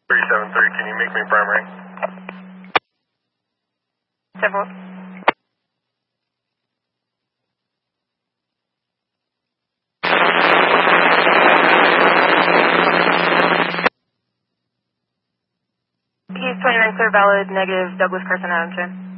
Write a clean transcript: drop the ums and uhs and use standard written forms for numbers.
373, can you make me primary? Several. He's 29 clear valid, negative Douglas Carson Adams.